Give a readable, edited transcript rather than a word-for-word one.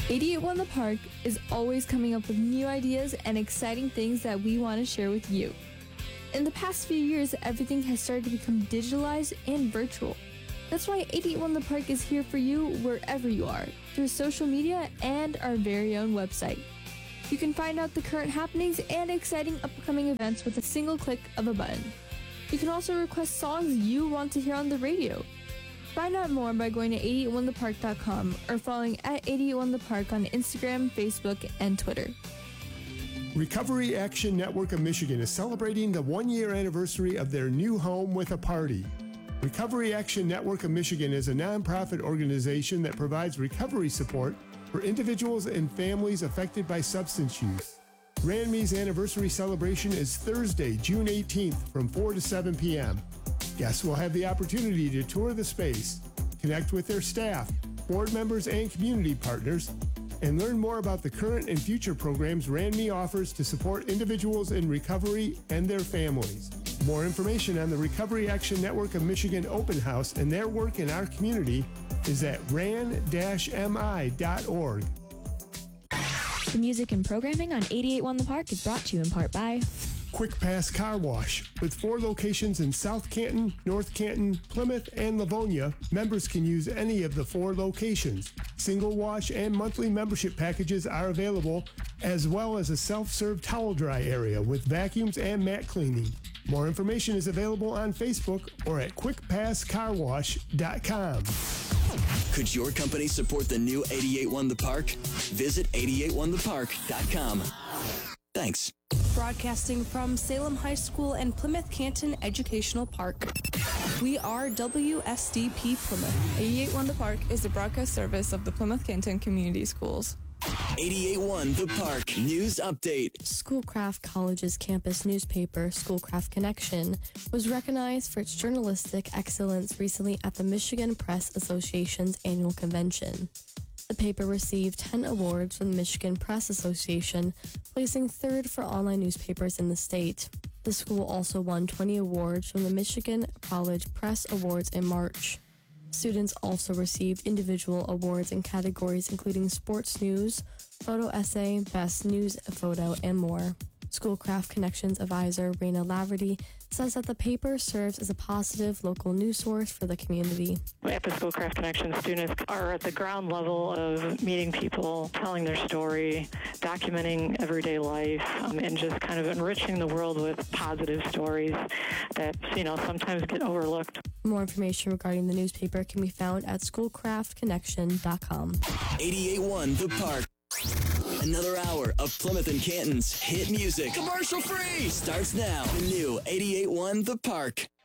881 The Park is always coming up with new ideas and exciting things that we want to share with you. In the past few years, everything has started to become digitalized and virtual. That's why 881 The Park is here for you wherever you are, through social media and our very own website. You can find out the current happenings and exciting upcoming events with a single click of a button. You can also request songs you want to hear on the radio. Find out more by going to 881thepark.com or following at 881thepark on Instagram, Facebook, and Twitter. Recovery Action Network of Michigan is celebrating the one-year anniversary of their new home with a party. Recovery Action Network of Michigan is a nonprofit organization that provides recovery support for individuals and families affected by substance use. RANME's anniversary celebration is Thursday, June 18th from 4 to 7 p.m. Guests will have the opportunity to tour the space, connect with their staff, board members, and community partners, and learn more about the current and future programs RANME offers to support individuals in recovery and their families. More information on the Recovery Action Network of Michigan Open House and their work in our community is at ran-mi.org. The music and programming on 881 The Park is brought to you in part by Quick Pass Car Wash. With 4 locations in South Canton, North Canton, Plymouth, and Livonia, members can use any of the 4 locations. Single wash and monthly membership packages are available, as well as a self-serve towel dry area with vacuums and mat cleaning. More information is available on Facebook or at quickpasscarwash.com. Could your company support the new 881 The Park? Visit 881thepark.com. Thanks. Broadcasting from Salem High School and Plymouth Canton Educational Park. We are WSDP Plymouth. 881 The Park is the broadcast service of the Plymouth Canton Community Schools. 881 The Park News Update. Schoolcraft College's campus newspaper, Schoolcraft Connection, was recognized for its journalistic excellence recently at the Michigan Press Association's annual convention. The paper received 10 awards from the Michigan Press Association, placing 3rd for online newspapers in the state. The school also won 20 awards from the Michigan College Press Awards in March. Students also received individual awards in categories including sports news, photo essay, best news photo, and more. Schoolcraft Connections advisor Raina Laverty says that the paper serves as a positive local news source for the community. At the Schoolcraft Connection, students are at the ground level of meeting people, telling their story, documenting everyday life, and just kind of enriching the world with positive stories that, sometimes get overlooked. More information regarding the newspaper can be found at schoolcraftconnection.com. 881 The Park. Another hour of Plymouth and Canton's hit music, commercial free, starts now. The new 881 The Park.